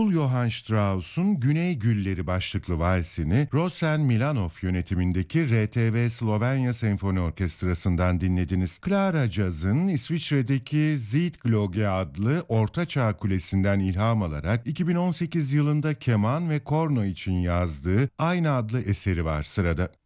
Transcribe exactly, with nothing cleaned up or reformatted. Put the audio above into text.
Karl Johann Strauss'un Güney Gülleri başlıklı valsini Rosen Milanov yönetimindeki R T V Slovenya Senfoni Orkestrası'ndan dinlediniz. Clara Caz'ın İsviçre'deki Zietgloge adlı Ortaçağ Kulesi'nden ilham alarak iki bin on sekiz yılında keman ve korno için yazdığı aynı adlı eseri var sırada.